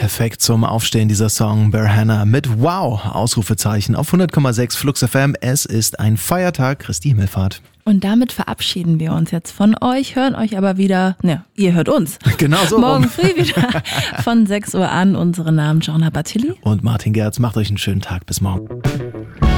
Perfekt zum Aufstehen dieser Song Berhana mit Wow, Ausrufezeichen auf 100,6 Flux FM. Es ist ein Feiertag, Christi Himmelfahrt. Und damit verabschieden wir uns jetzt von euch, hören euch aber wieder, ihr hört uns. Genau so. Morgen früh wieder von 6 Uhr an. Unsere Namen Joanna Batilli und Martin Gerz. Macht euch einen schönen Tag. Bis morgen.